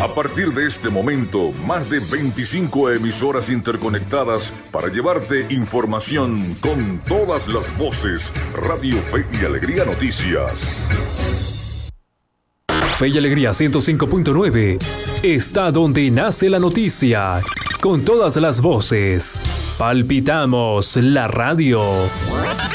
A partir de este momento, más de 25 emisoras interconectadas para llevarte información con todas las voces. Radio Fe y Alegría Noticias. Fe y Alegría 105.9 está donde nace la noticia, con todas las voces. Palpitamos la radio.